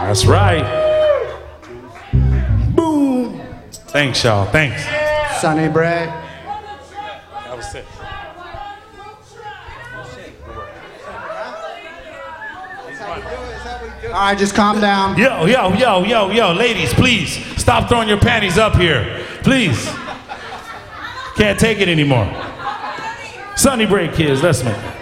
That's right. Boom. Thanks, y'all. Thanks. Sonny Bray. That was it. All right, just calm down. Yo, ladies, please stop throwing your panties up here. Please. Can't take it anymore. Sonny Bray kids, let's make it.